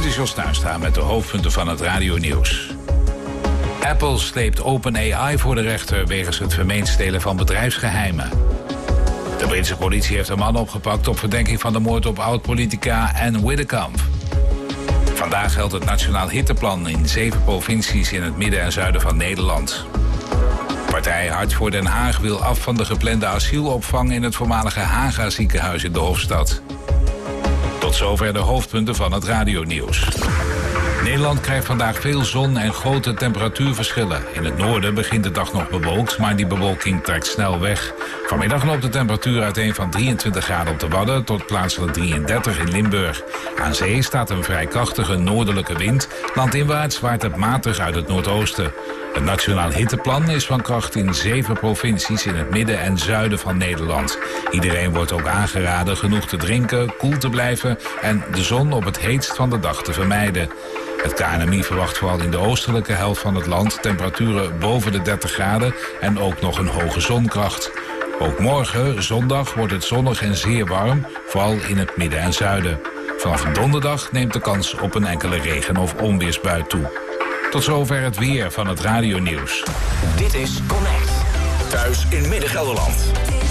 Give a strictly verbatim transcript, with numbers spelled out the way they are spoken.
Dit is Jos Tuinstra met de hoofdpunten van het radionieuws. Apple sleept OpenAI voor de rechter wegens het vermeend stelen van bedrijfsgeheimen. De Britse politie heeft een man opgepakt op verdenking van de moord op oud-politica Anne Widdecamp. Vandaag geldt het Nationaal Hitteplan in zeven provincies in het midden en zuiden van Nederland. Partij Hart voor Den Haag wil af van de geplande asielopvang in het voormalige Haga ziekenhuis in de Hofstad. Tot zover de hoofdpunten van het radionieuws. Nederland krijgt vandaag veel zon en grote temperatuurverschillen. In het noorden begint de dag nog bewolkt, maar die bewolking trekt snel weg. Vanmiddag loopt de temperatuur uiteen van drieëntwintig graden op de Wadden tot plaatselijk drieëndertig in Limburg. Aan zee staat een vrij krachtige noordelijke wind. Landinwaarts waait het matig uit het noordoosten. Het Nationaal Hitteplan is van kracht in zeven provincies in het midden en zuiden van Nederland. Iedereen wordt ook aangeraden genoeg te drinken, koel te blijven en de zon op het heetst van de dag te vermijden. Het K N M I verwacht vooral in de oostelijke helft van het land temperaturen boven de dertig graden en ook nog een hoge zonkracht. Ook morgen, zondag, wordt het zonnig en zeer warm, vooral in het midden en zuiden. Vanaf donderdag neemt de kans op een enkele regen- of onweersbui toe. Tot zover het weer van het radionieuws. Dit is Connect. Thuis in Midden-Gelderland.